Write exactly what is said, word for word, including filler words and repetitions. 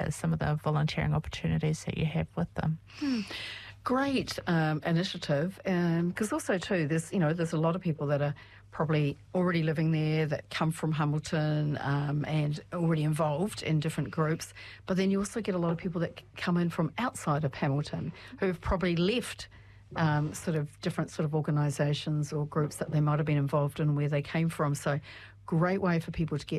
the some of the volunteering opportunities that you have with them. Hmm. Great um, initiative, because um, also too, there's you know there's a lot of people that are probably already living there that come from Hamilton um, and already involved in different groups. But then you also get a lot of people that come in from outside of Hamilton who've probably left um, sort of different sort of organisations or groups that they might have been involved in where they came from. So, great way for people to get